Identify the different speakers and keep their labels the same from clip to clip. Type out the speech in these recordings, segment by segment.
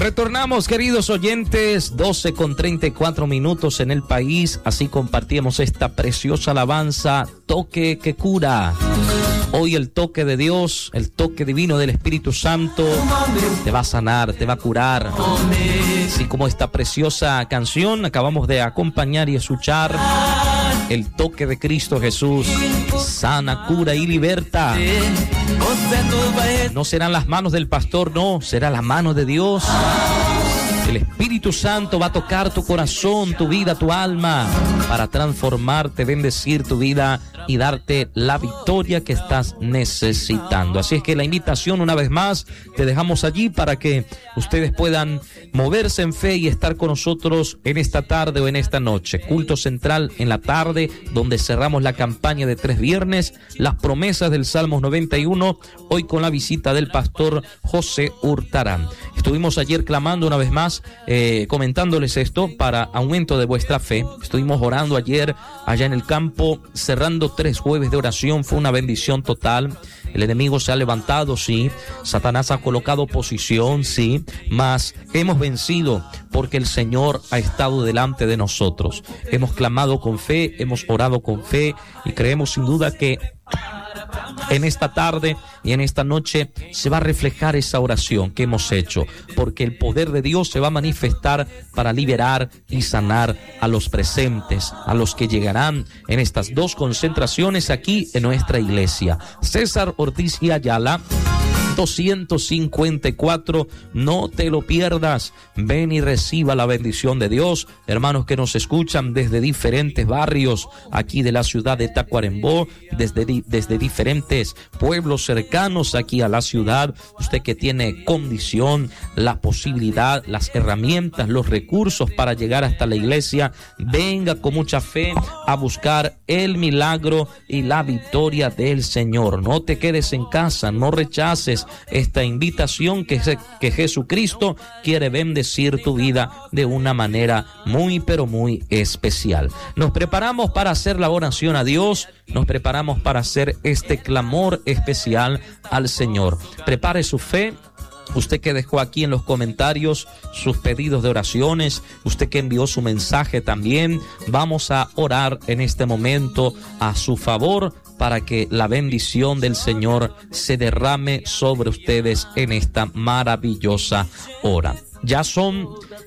Speaker 1: Retornamos, queridos oyentes, 12:34 en el país. Así compartimos esta preciosa alabanza, Toque que Cura. Hoy el toque de Dios, el toque divino del Espíritu Santo te va a sanar, te va a curar. Así como esta preciosa canción acabamos de acompañar y escuchar, el toque de Cristo Jesús sana, cura y liberta. No serán las manos del pastor, no, será la mano de Dios. El Espíritu Santo va a tocar tu corazón, tu vida, tu alma, para transformarte, bendecir tu vida y darte la victoria que estás necesitando. Así es que la invitación, una vez más, te dejamos allí para que ustedes puedan moverse en fe y estar con nosotros en esta tarde o en esta noche. Culto central en la tarde, donde cerramos la campaña de 3 viernes, las promesas del Salmos 91, hoy con la visita del pastor José Hurtarán. Estuvimos ayer clamando una vez más, comentándoles esto para aumento de vuestra fe. Estuvimos orando ayer allá en el campo, cerrando 3 jueves de oración. Fue una bendición total. El enemigo se ha levantado, sí. Satanás ha colocado oposición, sí. Mas hemos vencido porque el Señor ha estado delante de nosotros. Hemos clamado con fe, hemos orado con fe y creemos sin duda que en esta tarde y en esta noche se va a reflejar esa oración que hemos hecho, porque el poder de Dios se va a manifestar para liberar y sanar a los presentes, a los que llegarán en estas 2 concentraciones aquí en nuestra iglesia. César Ortiz y Ayala, 254, no te lo pierdas. Ven y reciba la bendición de Dios. Hermanos que nos escuchan desde diferentes barrios aquí de la ciudad de Tacuarembó, desde diferentes pueblos cercanos aquí a la ciudad. Usted que tiene condición, la posibilidad, las herramientas, los recursos para llegar hasta la iglesia, venga con mucha fe a buscar el milagro y la victoria del Señor. No te quedes en casa, no rechaces esta invitación que Jesucristo quiere bendecir tu vida de una manera muy pero muy especial. Nos preparamos para hacer la oración a Dios, nos preparamos para hacer este clamor especial al Señor. Prepare su fe. Usted que dejó aquí en los comentarios sus pedidos de oraciones, usted que envió su mensaje también, vamos a orar en este momento a su favor para que la bendición del Señor se derrame sobre ustedes en esta maravillosa hora. Ya son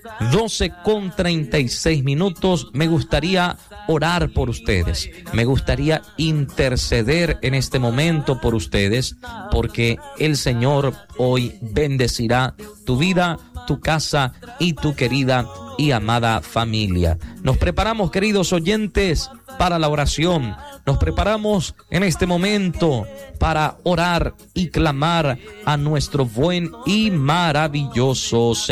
Speaker 1: 12:36. Me gustaría orar por ustedes. Me gustaría interceder en este momento por ustedes, porque el Señor hoy bendecirá tu vida, tu casa y tu querida y amada familia. Nos preparamos, queridos oyentes, para la oración. Nos preparamos en este momento para orar y clamar a nuestro buen y maravilloso Señor.